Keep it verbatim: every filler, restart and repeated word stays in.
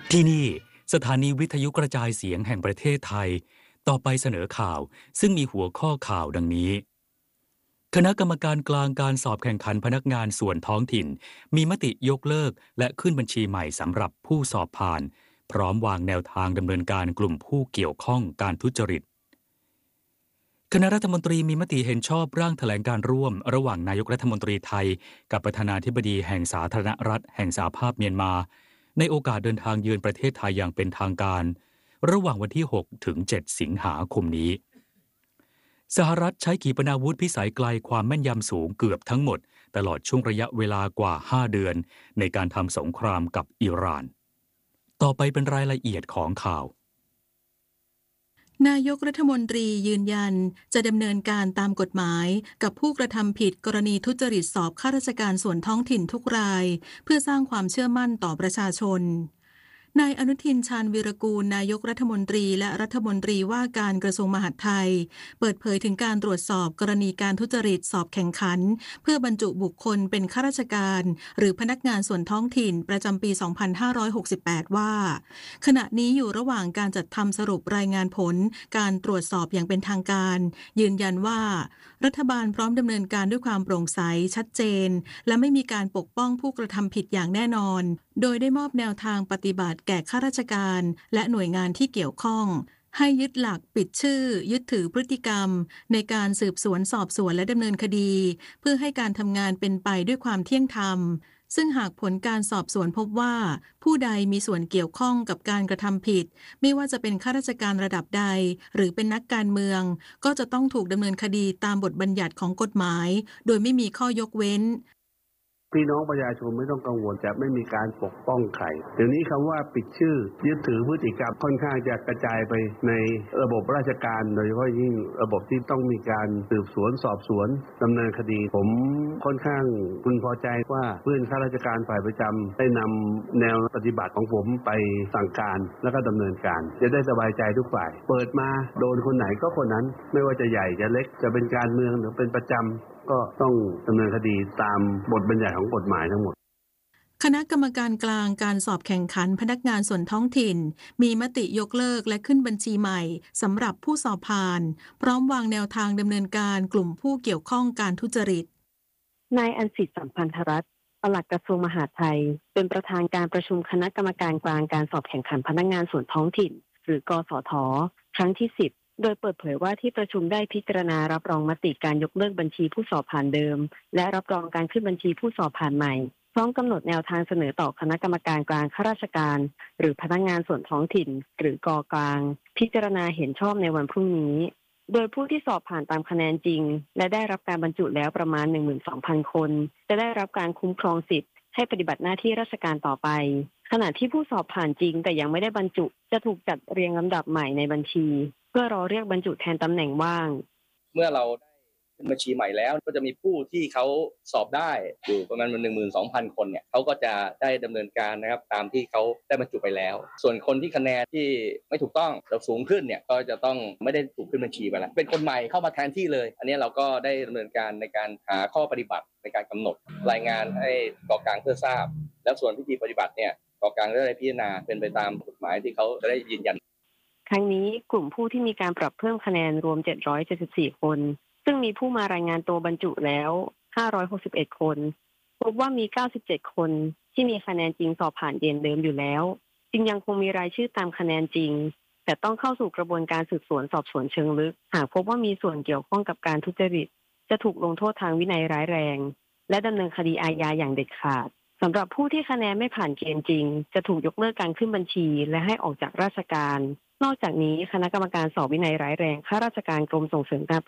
ที่นี่สถานีวิทยุกระจายเสียงแห่งประเทศไทยต่อไปเสนอข่าวซึ่งมีหัวข้อข่าวดังนี้คณะกรรมการกลางการสอบแข่งขันพนักงานส่วนท้องถิ่นมีมติยกเลิกและขึ้นบัญชีใหม่สำหรับผู้สอบผ่านพร้อมวางแนวทางดำเนินการกลุ่มผู้เกี่ยวข้องการทุจริตคณะรัฐมนตรีมีมติเห็นชอบร่างแถลงการร่วมระหว่างนายกรัฐมนตรีไทยกับประธานาธิบดีแห่งสาธารณรัฐแห่งสหภาพเมียนมาในโอกาสเดินทางเยือนประเทศไทยอย่างเป็นทางการระหว่างวันที่หกถึงเจ็ดสิงหาคมนี้สหรัฐใช้ขีปนาวุธพิสัยไกลความแม่นยำสูงเกือบทั้งหมดตลอดช่วงระยะเวลากว่าห้าเดือนในการทำสงครามกับอิหร่านต่อไปเป็นรายละเอียดของข่าวนายกรัฐมนตรียืนยันจะดำเนินการตามกฎหมายกับผู้กระทำผิดกรณีทุจริตสอบข้าราชการส่วนท้องถิ่นทุกรายเพื่อสร้างความเชื่อมั่นต่อประชาชนนายอนุทินชาญวีรกูลนายกรัฐมนตรีและรัฐมนตรีว่าการกระทรวงมหาดไทยเปิดเผยถึงการตรวจสอบกรณีการทุจริตสอบแข่งขันเพื่อบรรจุบุคคลเป็นข้าราชการหรือพนักงานส่วนท้องถิ่นประจำปี สองพันห้าร้อยหกสิบแปด ว่าขณะนี้อยู่ระหว่างการจัดทำสรุปรายงานผลการตรวจสอบอย่างเป็นทางการยืนยันว่ารัฐบาลพร้อมดำเนินการด้วยความโปร่งใสชัดเจนและไม่มีการปกป้องผู้กระทำผิดอย่างแน่นอนโดยได้มอบแนวทางปฏิบัติแก่ข้าราชการและหน่วยงานที่เกี่ยวข้องให้ยึดหลักปิดชื่อยึดถือพฤติกรรมในการสืบสวนสอบสวนและดำเนินคดีเพื่อให้การทำงานเป็นไปด้วยความเที่ยงธรรมซึ่งหากผลการสอบสวนพบว่าผู้ใดมีส่วนเกี่ยวข้องกับการกระทำผิดไม่ว่าจะเป็นข้าราชการระดับใดหรือเป็นนักการเมืองก็จะต้องถูกดำเนินคดีตามบทบัญญัติของกฎหมายโดยไม่มีข้อยกเว้นพี่น้องประชาชนไม่ต้องกังวลจะไม่มีการปกป้องใครเดี๋ยวนี้คำว่าปิดชื่อยึดถือพฤติกรรมค่อนข้างจะกระจายไปในระบบราชการโดยเฉพาะยิ่งระบบที่ต้องมีการสืบสวนสอบสวนดำเนินคดีผมค่อนข้างพึงพอใจว่าเพื่อนข้าราชการฝ่ายประจำได้นำแนวปฏิบัติของผมไปสั่งการแล้วก็ดำเนินการจะได้สบายใจทุกฝ่ายเปิดมาโดนคนไหนก็คนนั้นไม่ว่าจะใหญ่จะเล็กจะเป็นการเมืองหรือเป็นประจำก็ต้องดำเนินคดีตามบทบัญญัติของกฎหมายทั้งหมดคณะกรรมการกลางการสอบแข่งขันพนักงานส่วนท้องถิ่นมีมติยกเลิกและขึ้นบัญชีใหม่สำหรับผู้สอบผ่านพร้อมวางแนวทางดำเนินการกลุ่มผู้เกี่ยวข้องการทุจริตนายอันสิทธิ์สัมพันธรัตน์ปลัดกระทรวงมหาดไทยเป็นประธานการประชุมคณะกรรมการกลางการสอบแข่งขันพนักงานส่วนท้องถิ่นหรือกสทครั้งที่สิบโดยเปิดเผยว่าที่ประชุมได้พิจารณารับรองมติการยกเลิกบัญชีผู้สอบผ่านเดิมและรับรองการขึ้นบัญชีผู้สอบผ่านใหม่พร้อมกำหนดแนวทางเสนอต่อคณะกรรมการกลางข้าราชการหรือพนักงานส่วนท้องถิ่นหรือกกลางพิจารณาเห็นชอบในวันพรุ่งนี้โดยผู้ที่สอบผ่านตามคะแนนจริงและได้รับการบรรจุแล้วประมาณ หนึ่งหมื่นสองพัน คนจะได้รับการคุ้มครองสิทธิ์ให้ปฏิบัติหน้าที่ราชการต่อไปขณะที่ผู้สอบผ่านจริงแต่ยังไม่ได้บรรจุจะถูกจัดเรียงลำดับใหม่ในบัญชีเพื่อรอเรียกบรรจุแทนตำแหน่งว่างเมื่อเราได้ขึ้นบัญชีใหม่แล้วก็จะมีผู้ที่เขาสอบได้อยู่ประมาณ หนึ่งหมื่นสองพัน คนเนี่ยเขาก็จะได้ดำเนินการนะครับตามที่เขาได้บรรจุไปแล้วส่วนคนที่คะแนนที่ไม่ถูกต้องเราสูงขึ้นเนี่ยก็จะต้องไม่ได้ถูกขึ้นบัญชีไปแล้วเป็นคนใหม่เข้ามาแทนที่เลยอันนี้เราก็ได้ดำเนินการในการหาข้อปฏิบัติในการกำหนดรายงานให้กกลางเพื่อทราบแล้วส่วนพิธีปฏิบัติเนี่ยกกลางได้พิจารณาเป็นไปตามกฎหมายที่เขาจะได้ยืนยันครั้งนี้กลุ่มผู้ที่มีการปรับเพิ่มคะแนนรวมเจ็ดร้อยเจ็ดสิบสี่คนซึ่งมีผู้มารายงานตัวบรรจุแล้วห้าร้อยหกสิบเอ็ดคนพบว่ามีเก้าสิบเจ็ดคนที่มีคะแนนจริงสอบผ่านเกณฑ์เดิมอยู่แล้วจึงยังคงมีรายชื่อตามคะแนนจริงแต่ต้องเข้าสู่กระบวนการสืบสวนสอบสวนเชิงลึกหากพบว่ามีส่วนเกี่ยวข้องกับการทุจริตจะถูกลงโทษทางวินัยร้ายแรงและดำเนินคดีอาญาอย่างเด็ดขาดสำหรับผู้ที่คะแนนไม่ผ่านเกณฑ์จริงจะถูกยกเลิกการขึ้นบัญชีและให้ออกจากราชการนอกจากนี้คณะกรรมการสอบวินัยร้ายแรงข้าราชการกรมส่งเสริมการ